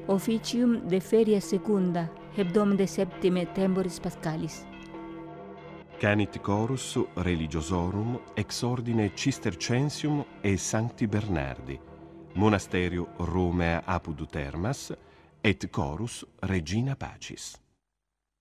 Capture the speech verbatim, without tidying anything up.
officium de feria secunda, hebdom de septime temporis pascalis. Canit chorus religiosorum ex ordine Cistercensium e Sancti Bernardi, monasterio Romea apud Termas, et chorus Regina Pacis.